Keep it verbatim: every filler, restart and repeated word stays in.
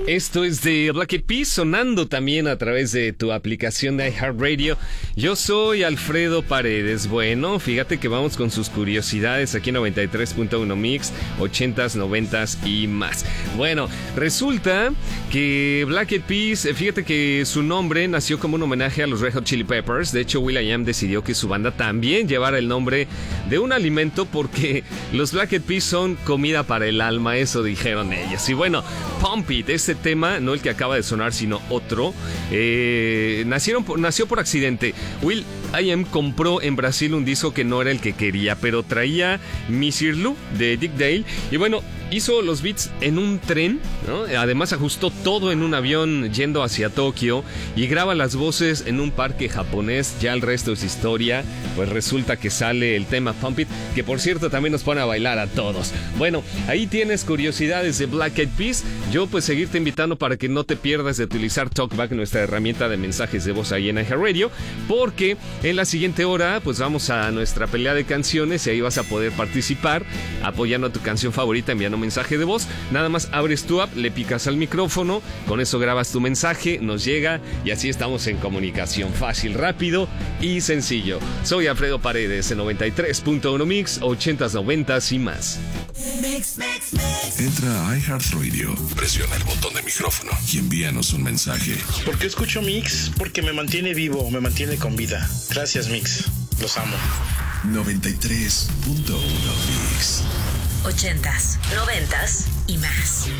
Esto es de Black Eyed Peas, sonando también a través de tu aplicación de iHeartRadio. Yo soy Alfredo Paredes. Bueno, fíjate que vamos con sus curiosidades aquí en noventa y tres punto uno Mix, ochentas, noventas y más. Bueno, resulta que Black Eyed Peas, fíjate que su nombre nació como un homenaje a los Red Hot Chili Peppers. De hecho, will.i.am decidió que su banda también llevara el nombre de un alimento porque los Black Eyed Peas son comida para el alma, eso dijeron ellos. Y bueno, Pump It, este tema, no el que acaba de sonar, sino otro, eh, nacieron por, nació por accidente. will.i.am compró en Brasil un disco que no era el que quería, pero traía Misirlou de Dick Dale, y bueno, hizo los beats en un tren, ¿no? Además ajustó todo en un avión yendo hacia Tokio y graba las voces en un parque japonés. Ya el resto es historia, pues resulta que sale el tema Pump It, que por cierto también nos pone a bailar a todos. Bueno, ahí tienes curiosidades de Black Eyed Peas. Yo pues seguirte invitando para que no te pierdas de utilizar TalkBack, nuestra herramienta de mensajes de voz ahí en iHeartRadio, porque en la siguiente hora pues vamos a nuestra pelea de canciones y ahí vas a poder participar apoyando a tu canción favorita, enviando mensaje de voz. Nada más abres tu app, le picas al micrófono, con eso grabas tu mensaje, nos llega y así estamos en comunicación. Fácil, rápido y sencillo. Soy Alfredo Paredes en noventa y tres punto uno Mix, ochentas, noventas y más. Mix, mix, mix. Entra a iHeartRadio, presiona el botón de micrófono y envíanos un mensaje. ¿Por qué escucho Mix? Porque me mantiene vivo, me mantiene con vida. Gracias, Mix. Los amo. noventa y tres punto uno Mix. Ochentas, noventas y más.